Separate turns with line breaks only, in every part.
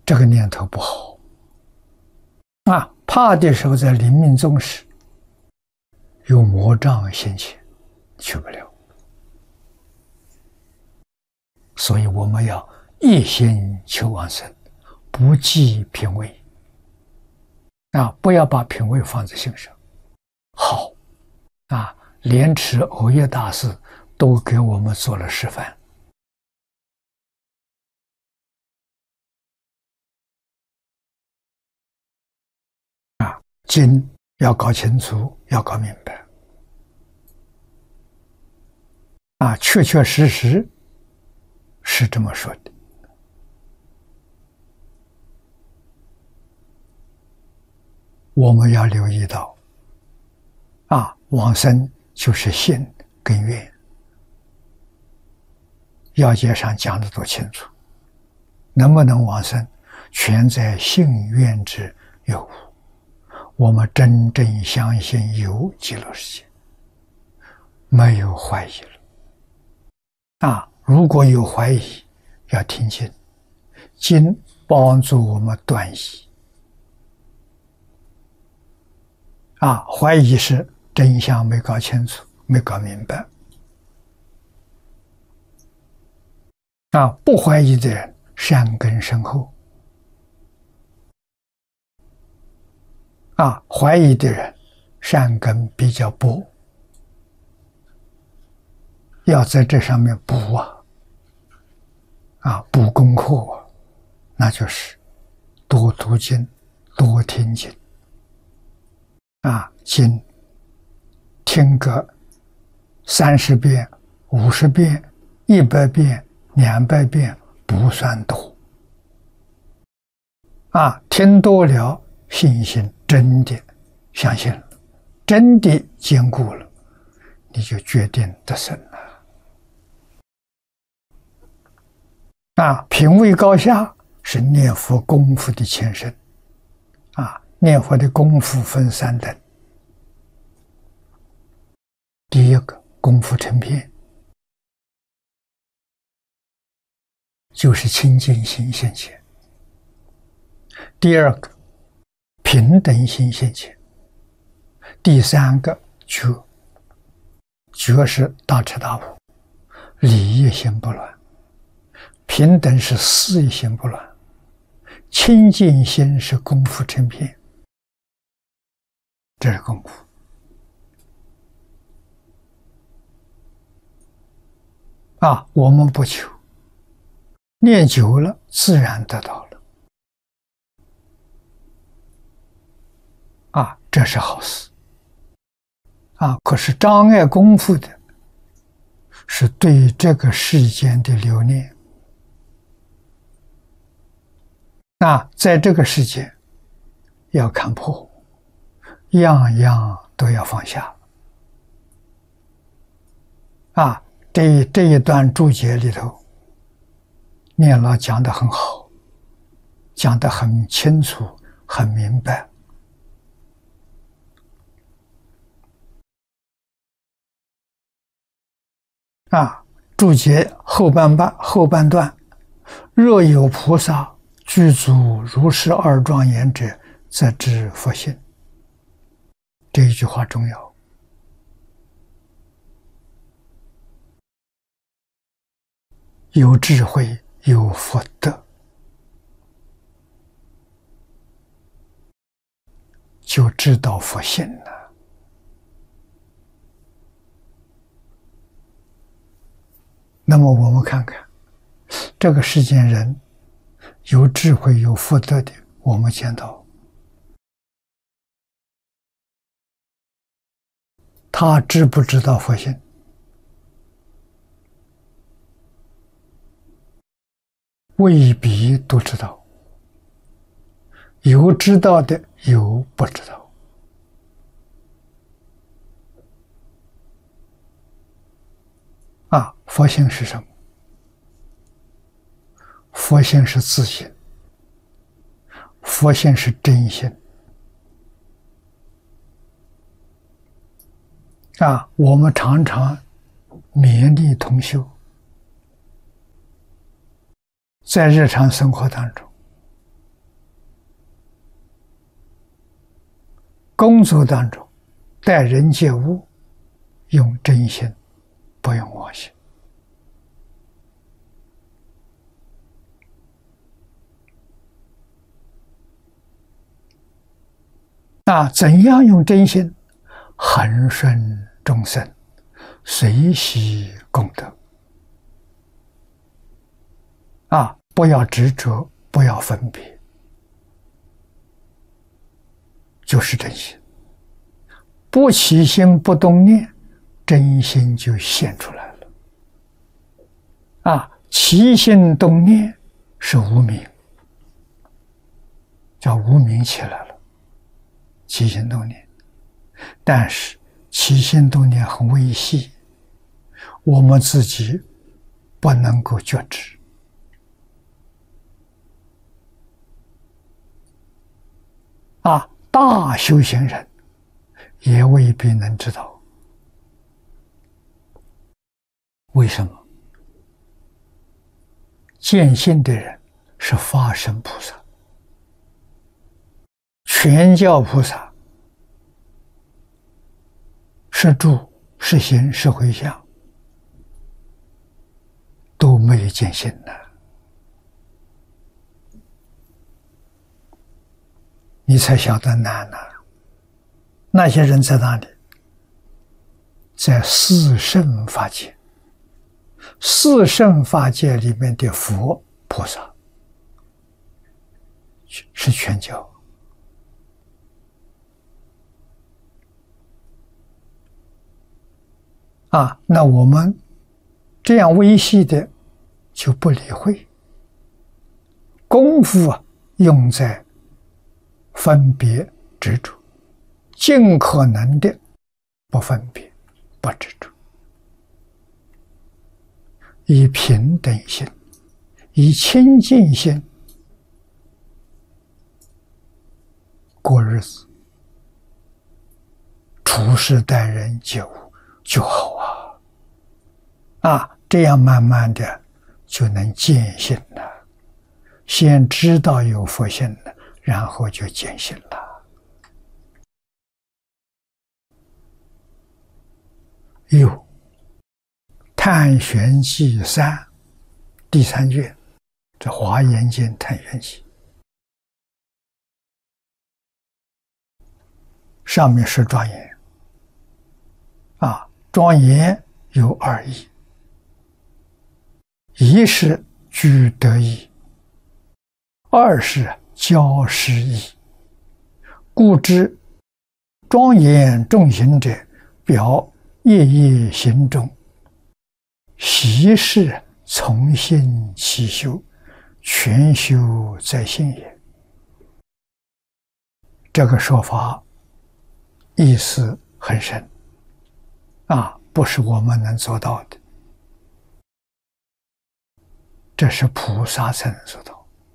这个念头不好怕的时候，在临命终时有魔障现前，去不了。所以我们要一心求往生，不计品位不要把品位放在心上。好莲池藕益大师都给我们做了示范。经要搞清楚，要搞明白确确实实是这么说的。我们要留意到往生就是信跟愿，要解上讲的多清楚，能不能往生全在信愿之有无。我们真正相信有极乐世界，没有怀疑了如果有怀疑，要听经，经帮助我们断疑怀疑是真相没搞清楚，没搞明白不怀疑的人善根深厚怀疑的人善根比较薄，要在这上面补补功课那就是多读经，多听经经听个30遍、50遍、100遍、200遍不算多听多了，信心真的相信了，真的坚固了，你就决定得生了品位高下是念佛功夫的前身念佛的功夫分3等。第一个功夫成片，就是清净心现前；第二个平等心现前；第三个觉是大彻大悟，理一心不乱；平等是事一心不乱；清净心是功夫成片。这是功夫我们不求，念久了自然得到了这是好事可是障碍功夫的是对这个世间的留念在这个世界要看破，样样都要放下这一段注解里头，念老讲得很好，讲得很清楚，很明白注解后半段，若有菩萨具足如是2庄严者，则知佛性。这一句话重要有智慧，有福德，就知道佛性了。那么我们看看这个世间人有智慧有福德的，我们见到他知不知道佛性？未必都知道，有知道的，有不知道佛性是什么？佛性是自性，佛性是真性我们常常勉励同修，在日常生活当中工作当中待人接物，用真心，不用妄心。怎样用真心？恒顺众生，随喜功德。不要执着，不要分别，就是真心。不起心不动念，真心就现出来了。起心动念是无明，叫无明起来了。起心动念，但是起心动念很微细，我们自己不能够觉知。大修行人也未必能知道。为什么？见性的人是法身菩萨，全教菩萨是住是行是回向，都没有见性的。你才晓得难了。那些人在哪里？在四圣法界。四圣法界里面的佛菩萨是全教。那我们这样微细的就不理会，功夫用在分别执着，尽可能的不分别不执着，以平等心，以清净心过日子，处事待人接物就好这样慢慢的就能见性了。先知道有佛性了，然后就见性了。有探玄记3第3卷，这华严经探玄记上面是庄严。庄严有2义，一是具德义，二是教师义。故知庄严众行者，表夜夜行中，习是从心起修，全修在心也。这个说法意思很深不是我们能做到的，这是菩萨才能做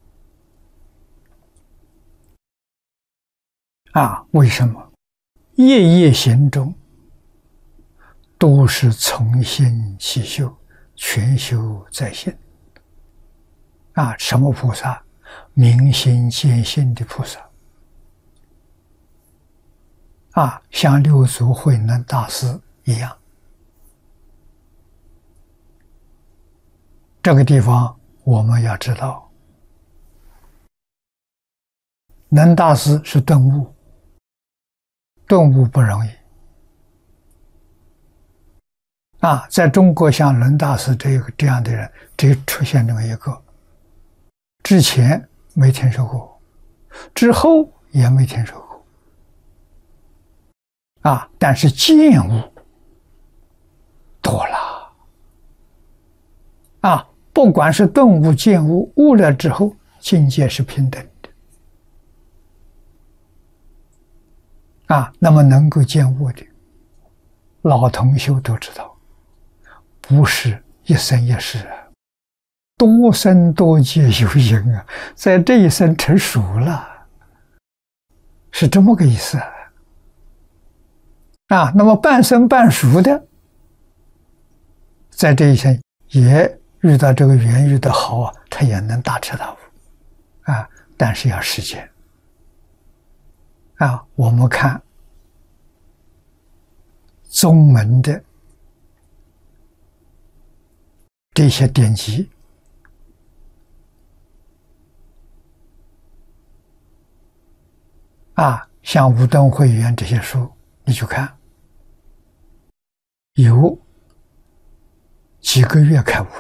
到。为什么？夜夜行中都是从心起修，全修在心。什么菩萨？明心见性的菩萨。像六祖慧能大师一样。这个地方我们要知道，能大师是顿悟，顿悟不容易。在中国像能大师这样的人，只出现这么一个，之前没听说过，之后也没听说过。但是见悟多了。不管是顿悟、见悟，悟了之后，境界是平等的。那么能够见悟的，老同修都知道，不是一生一世多生多劫修行在这一生成熟了，是这么个意思。那么半生半熟的，在这一生也遇到这个缘遇的好他也能大彻大悟但是要时间我们看宗门的这些典籍，像武敦会员这些书，你去看，有几个月开悟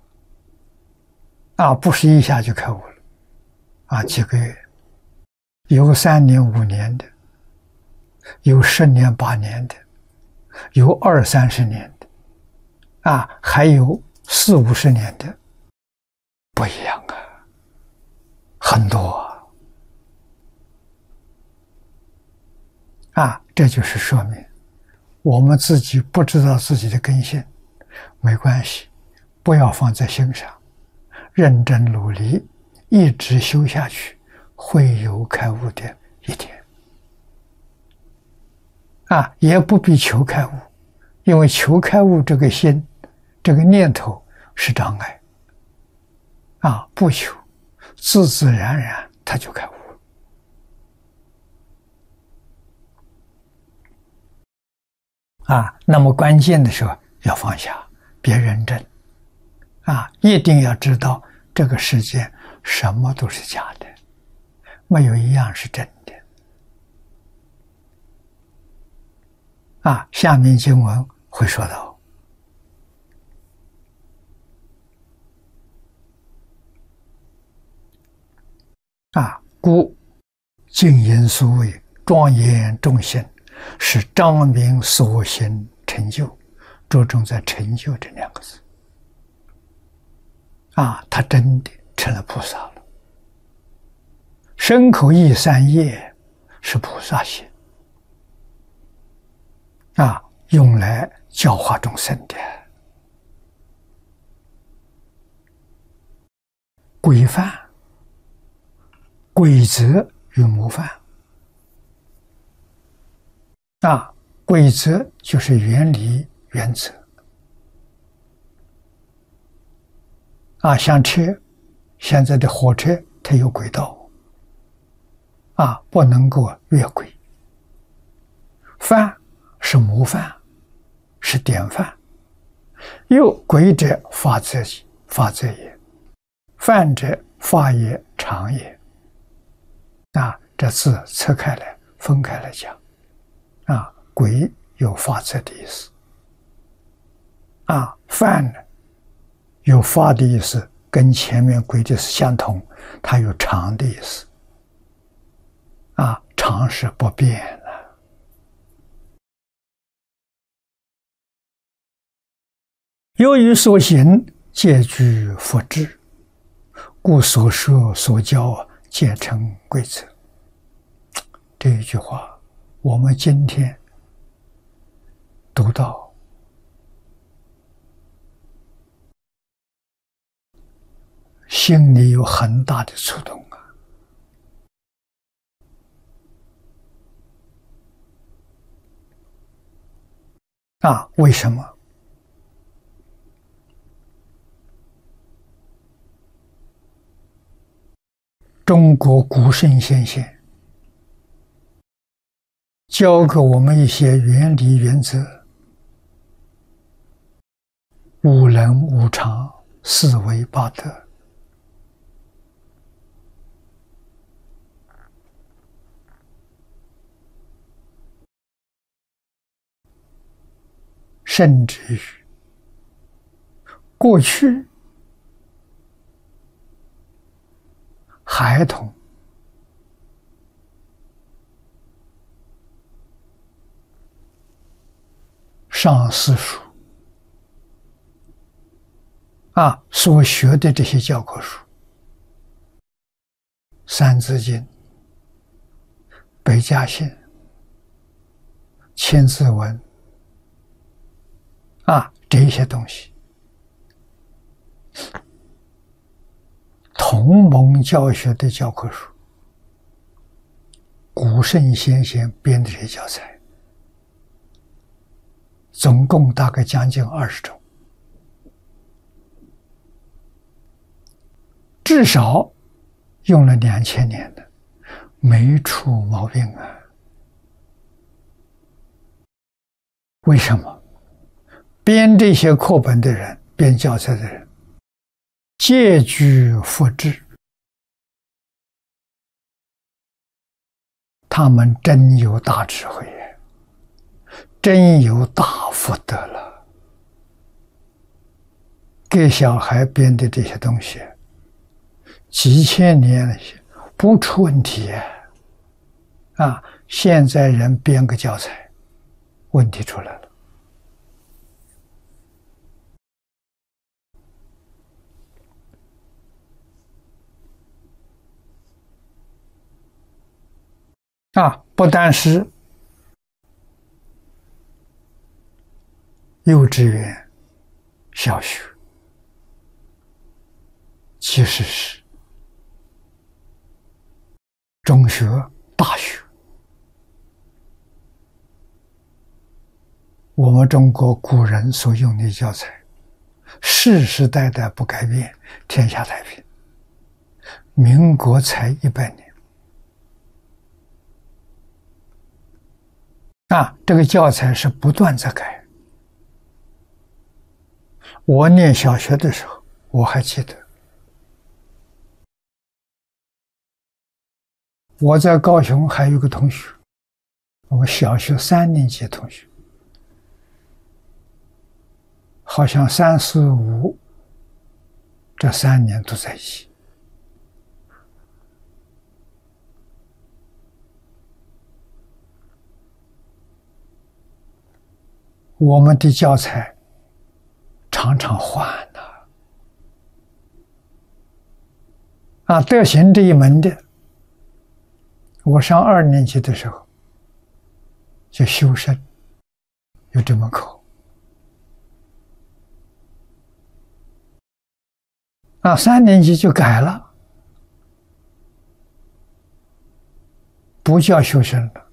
的，不是一下就开悟了，几个月，有3年5年的，有10年8年的，有20、30年的，还有40、50年的，不一样很多这就是说明我们自己不知道自己的根性，没关系，不要放在心上，认真努力，一直修下去，会有开悟的一天。也不必求开悟，因为求开悟这个心，这个念头是障碍。不求，自自然然他就开悟。那么关键的时候要放下，别认真。一定要知道这个世界什么都是假的，没有一样是真的。下面经文会说到，故净言所谓庄严众生，是彰明所行成就，着重在成就这2个字。他真的成了菩萨了。身口意3业是菩萨行，用来教化众生的。规范、规则与模范。规则就是原理原则。像车，现在的火车它有轨道，不能够越轨。范是模范，是典范。有轨者法则也，范者法也常也。这字拆开来分开来讲，轨有法则的意思，范呢有法的意思，跟前面轨的是相同，它有常的意思，常是不变了。由于所行皆具佛智，故所说所教皆成规则。这一句话，我们今天读到，心里有很大的触动为什么？中国古圣先贤教给我们一些原理原则，五伦五常，四维八德。甚至于过去孩童上私塾所学的这些教科书，三字经、百家姓、千字文这些东西，同盟教学的教科书，古圣先贤编的这些教材，总共大概将近20种，至少用了2000年的，没出毛病为什么？编这些课本的人，编教材的人，戒居复制，他们真有大智慧，真有大福德了。给小孩编的这些东西，几千年了不出问题啊！现在人编个教材，问题出来了。不单是幼稚园、小学，其实是中学、大学。我们中国古人所用的教材，世世代代不改变，天下太平。民国才100年。这个教材是不断在改。我念小学的时候，我还记得，我在高雄还有个同学，我小学3年级同学，好像3、4、5这3年都在一起。我们的教材常常换德行这一门的，我上2年级的时候就修身，有这门课。3年级就改了，不叫修身了。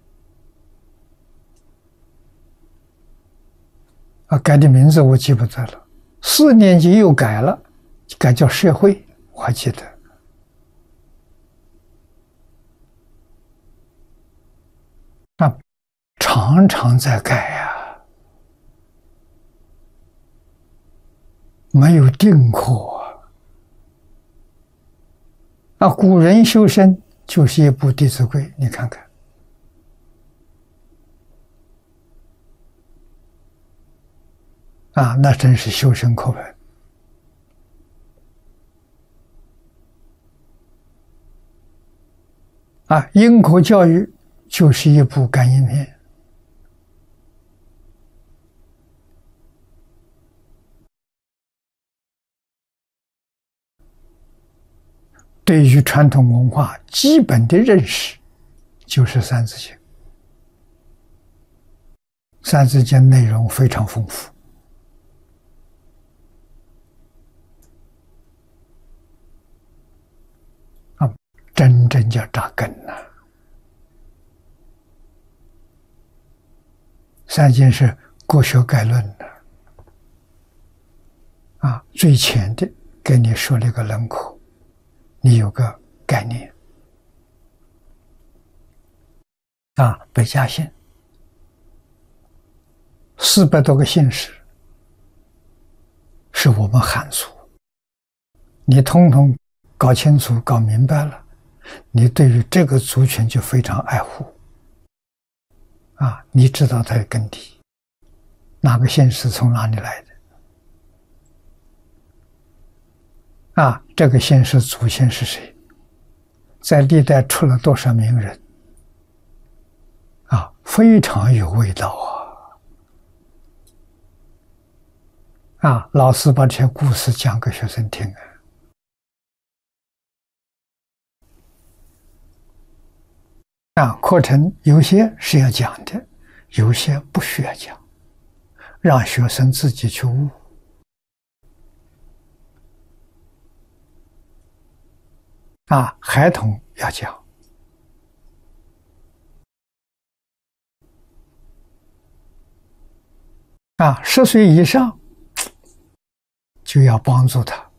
改的名字我记不得了。4年级又改了，改叫社会，我还记得。常常在改没有定课古人修身就是一部《弟子规》，你看看。那真是修身课本。因果教育就是一部感应片。对于传统文化基本的认识，就是三字经。三字经内容非常丰富。真正叫扎根三经是国学概论最浅的给你说了一个轮廓，你有个概念百家姓400多个姓氏，是我们汉族，你通通搞清楚搞明白了，你对于这个族群就非常爱护你知道它的根底，哪个姓氏从哪里来的这个姓氏祖先是谁，在历代出了多少名人非常有味道老师把这些故事讲给学生听课程有些是要讲的，有些不需要讲，让学生自己去悟孩童要讲10岁以上就要帮助他